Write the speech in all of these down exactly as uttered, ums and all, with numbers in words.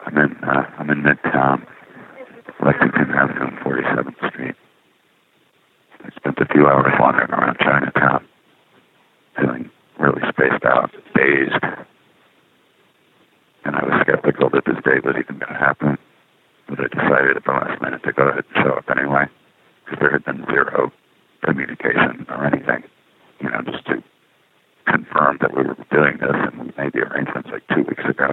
I'm in, uh, I'm in Midtown, Lexington Avenue and forty-seventh Street. I spent a few hours wandering around Chinatown, feeling really spaced out, dazed. And I was skeptical that this date was even going to happen. But I decided at the last minute to go ahead and show up anyway, because there had been zero communication or anything, you know, just to confirm that we were doing this, and we made the arrangements like two weeks ago.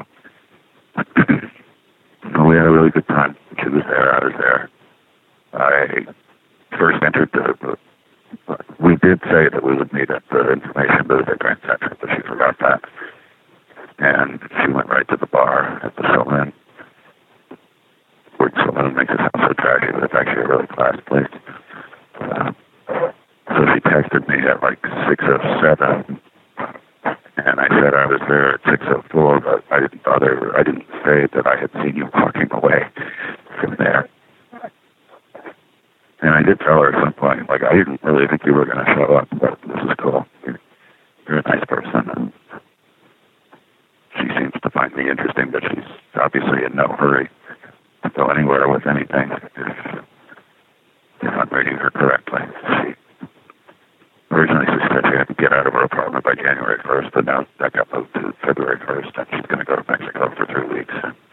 Well, we had a really good time. She was there, I was there. I first entered the, we did say that we would meet at the information booth at Grand Central, but she forgot that. And she went right to the bar at the Saloon. Word Saloon makes it sound so trashy, but it's actually a really class place. Uh, so she texted me at like six oh seven, and I said I was there at six oh four, but I didn't bother, I didn't say that I had seen you walking away from there. And I did tell her at some point, like, I didn't really think you were going to show up, but this is cool. You're, you're a nice person, and she seems to find me interesting, but she's obviously in no hurry to go anywhere with anything if, if I'm reading her correctly. She originally she said she had to get out of her apartment by January first, but now that got moved to February first, and she's going to go to Mexico for three weeks.